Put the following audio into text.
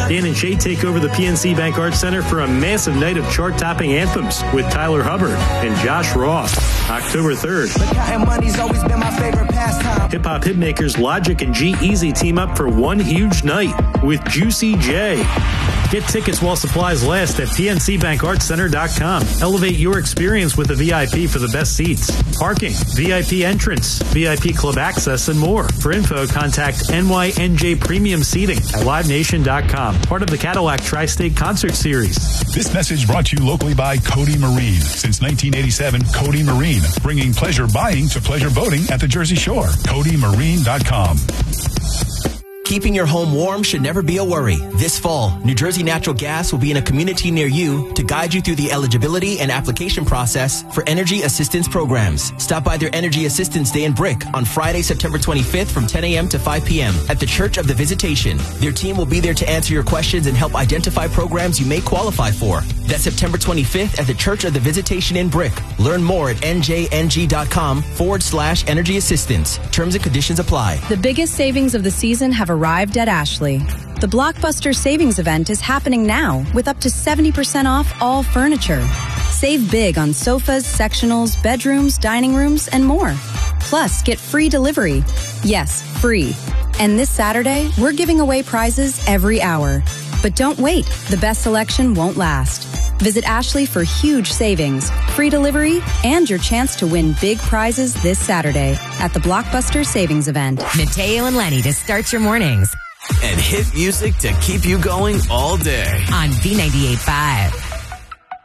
Dan and Shay take over the PNC Bank Arts Center for a massive night of chart-topping anthems with Tyler Hubbard and Josh Ross. October 3rd. Money's always been my favorite pastime. Hip-hop hitmakers Logic and G-Eazy team up for one huge night with Juicy J. Get tickets while supplies last at pncbankartscenter.com. Elevate your experience with a VIP for the best seats, parking, VIP entrance, VIP club access, and more. For info, contact NYNJ Premium Seating at livenation.com. Part of the Cadillac Tri-State Concert Series. This message brought to you locally by Cody Marine. Since 1987, Cody Marine, bringing pleasure buying to pleasure boating at the Jersey Shore. CodyMarine.com. Keeping your home warm should never be a worry. This fall, New Jersey Natural Gas will be in a community near you to guide you through the eligibility and application process for energy assistance programs. Stop by their Energy Assistance Day in Brick on Friday, September 25th from 10 a.m. to 5 p.m. at the Church of the Visitation. Their team will be there to answer your questions and help identify programs you may qualify for. That's September 25th at the Church of the Visitation in Brick. Learn more at njng.com/energy assistance. Terms and conditions apply. The biggest savings of the season have arrived at Ashley. The Blockbuster Savings Event is happening now with up to 70% off all furniture. Save big on sofas, sectionals, bedrooms, dining rooms, and more. Plus, get free delivery. Yes, free. And this Saturday, we're giving away prizes every hour. But don't wait. The best selection won't last. Visit Ashley for huge savings, free delivery, and your chance to win big prizes this Saturday at the Blockbuster Savings Event. Mateo and Lenny to start your mornings. And hit music to keep you going all day. On B98.5.